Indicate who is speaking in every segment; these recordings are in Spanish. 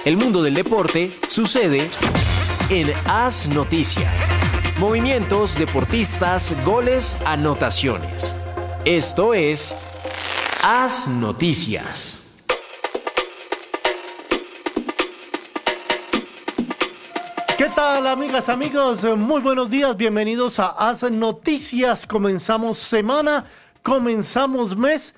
Speaker 1: El mundo del deporte sucede en AS Noticias. Movimientos, deportistas, goles, anotaciones. Esto es AS Noticias.
Speaker 2: ¿Qué tal, amigas, amigos? Muy buenos días, bienvenidos a AS Noticias. Comenzamos semana, comenzamos mes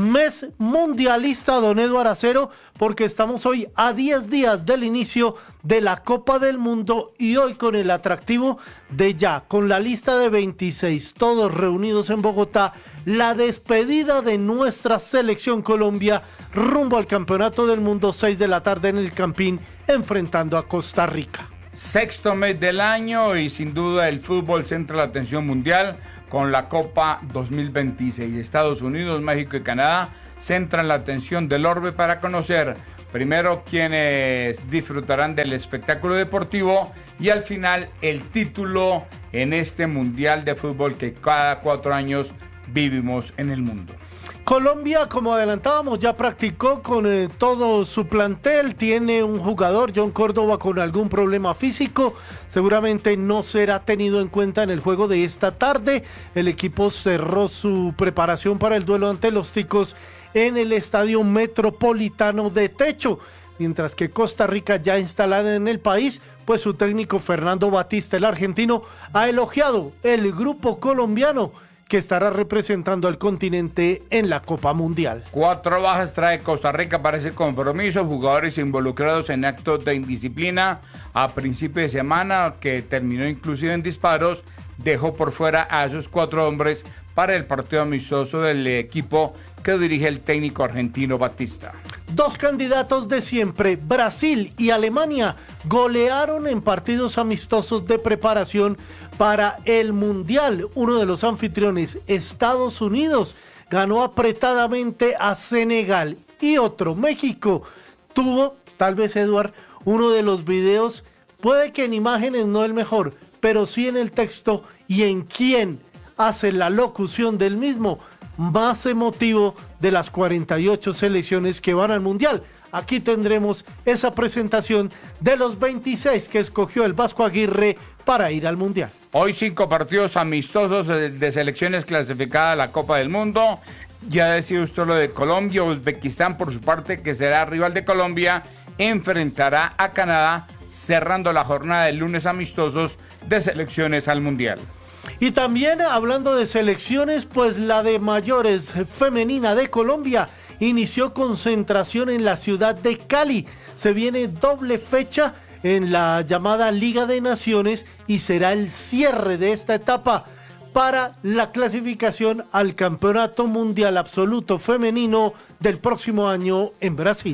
Speaker 2: mundialista, don Eduardo Acero, porque estamos hoy a 10 días del inicio de la Copa del Mundo y hoy con el atractivo de ya, con la lista de 26, todos reunidos en Bogotá, la despedida de nuestra selección Colombia rumbo al Campeonato del Mundo, 6 de la tarde en el Campín, enfrentando a Costa Rica.
Speaker 3: Sexto mes del año y sin duda el fútbol centra la atención mundial con la Copa 2026. Estados Unidos, México y Canadá centran la atención del orbe para conocer primero quienes disfrutarán del espectáculo deportivo y al final el título en este mundial de fútbol que cada 4 años vivimos en el mundo.
Speaker 2: Colombia, como adelantábamos, ya practicó con todo su plantel. Tiene un jugador, John Córdoba, con algún problema físico. Seguramente no será tenido en cuenta en el juego de esta tarde. El equipo cerró su preparación para el duelo ante los Ticos en el Estadio Metropolitano de Techo. Mientras que Costa Rica, ya instalada en el país, pues su técnico Fernando Batista, el argentino, ha elogiado el grupo colombiano que estará representando al continente en la Copa Mundial.
Speaker 3: 4 bajas trae Costa Rica para ese compromiso, jugadores involucrados en actos de indisciplina a principio de semana, que terminó inclusive en disparos, dejó por fuera a esos 4 hombres para el partido amistoso del equipo que dirige el técnico argentino Batista.
Speaker 2: 2 candidatos de siempre, Brasil y Alemania, golearon en partidos amistosos de preparación para el Mundial. Uno de los anfitriones, Estados Unidos, ganó apretadamente a Senegal. Y otro, México, tuvo, tal vez Eduard, uno de los videos, puede que en imágenes no el mejor, pero sí en el texto y en quién hace la locución del mismo, más emotivo de las 48 selecciones que van al Mundial. Aquí tendremos esa presentación de los 26 que escogió el Vasco Aguirre para ir al Mundial.
Speaker 3: Hoy 5 partidos amistosos de selecciones clasificadas a la Copa del Mundo. Ya decía usted lo de Colombia. Uzbekistán, por su parte, que será rival de Colombia, enfrentará a Canadá, cerrando la jornada de lunes amistosos de selecciones al Mundial.
Speaker 2: Y también hablando de selecciones, pues la de mayores femenina de Colombia inició concentración en la ciudad de Cali. Se viene doble fecha en la llamada Liga de Naciones y será el cierre de esta etapa para la clasificación al Campeonato Mundial Absoluto Femenino del próximo año en Brasil.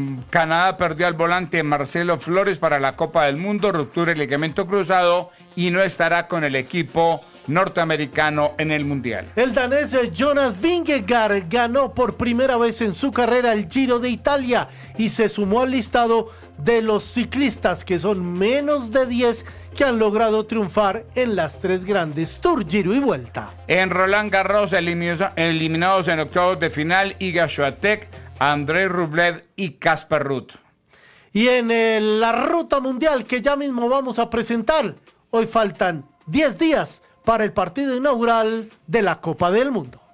Speaker 3: Canadá perdió al volante Marcelo Flores para la Copa del Mundo, ruptura del ligamento cruzado y no estará con el equipo norteamericano en el Mundial.
Speaker 2: El danés Jonas Vingegaard ganó por primera vez en su carrera el Giro de Italia y se sumó al listado de los ciclistas, que son menos de 10 que han logrado triunfar en las 3 grandes Tour, Giro y Vuelta.
Speaker 3: En Roland Garros, eliminados en octavos de final, Iga Swiatek, Andrei Rublev y Casper Ruud.
Speaker 2: Y en la ruta mundial que ya mismo vamos a presentar, hoy faltan 10 días para el partido inaugural de la Copa del Mundo.